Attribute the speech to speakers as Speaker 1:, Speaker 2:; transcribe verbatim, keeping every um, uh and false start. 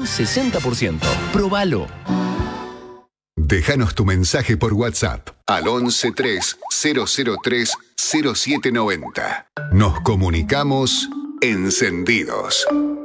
Speaker 1: un sesenta por ciento. Probalo.
Speaker 2: Déjanos tu mensaje por WhatsApp al once tres cero cero tres cero siete noventa. Nos comunicamos encendidos.